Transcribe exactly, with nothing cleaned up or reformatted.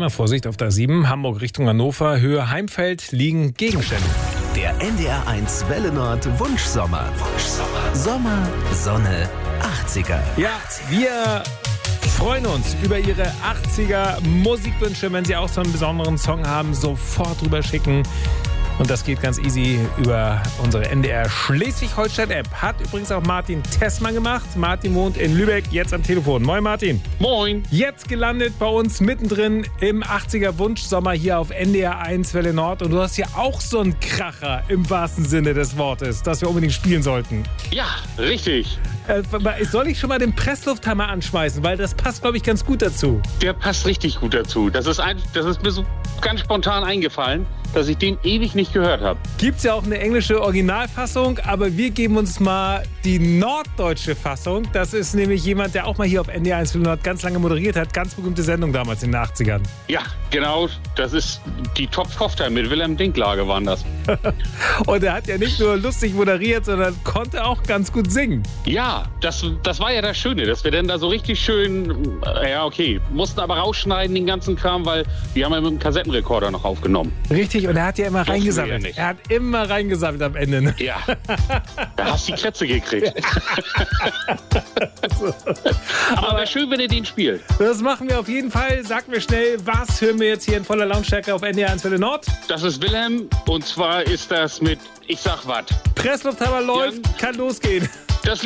dreimal Vorsicht auf der sieben. Hamburg Richtung Hannover, Höhe Heimfeld liegen Gegenstände. Der N D R eins Welle Nord Wunschsommer. Wunschsommer. Sommer, Sonne, achtziger. Ja, wir freuen uns über Ihre achtziger Musikwünsche. Wenn Sie auch so einen besonderen Song haben, sofort drüber schicken. Und das geht ganz easy über unsere N D R Schleswig-Holstein-App. Hat übrigens auch Martin Tessmann gemacht. Martin wohnt in Lübeck, jetzt am Telefon. Moin Martin. Moin. Jetzt gelandet bei uns mittendrin im achtziger Wunschsommer hier auf N D R eins Welle Nord. Und du hast ja auch so einen Kracher im wahrsten Sinne des Wortes, das wir unbedingt spielen sollten. Ja, richtig. Äh, soll ich schon mal den Presslufthammer anschmeißen? Weil das passt, glaube ich, ganz gut dazu. Der passt richtig gut dazu. Das ist, ein, das ist mir so ganz spontan eingefallen, dass ich den ewig nicht gehört habe. Gibt es ja auch eine englische Originalfassung, aber wir geben uns mal die norddeutsche Fassung. Das ist nämlich jemand, der auch mal hier auf N D R eins Welle Nord ganz lange moderiert hat. Ganz berühmte Sendung damals in den achtzigern. Ja, genau. Das ist die Top-Kofter mit Wilhelm Dinklage waren das. Und er hat ja nicht nur lustig moderiert, sondern konnte auch ganz gut singen. Ja, das, das war ja das Schöne, dass wir dann da so richtig schön, äh, ja okay, mussten aber rausschneiden den ganzen Kram, weil wir haben ja mit dem Kassettenrekorder noch aufgenommen. Richtig, und er hat ja immer Das reingesammelt. will er nicht. Er hat immer reingesammelt am Ende. Ne? Ja, da hast du die Krätze gekriegt. So. Aber wäre schön, wenn ihr den spielt. Das machen wir auf jeden Fall. Sag mir schnell, was hören wir jetzt hier in voller Lautstärke auf N D R eins Welle Nord? Das ist Wilhelm und zwar ist das mit Ich sag wat. Presslufthammer läuft, Jan. kann losgehen.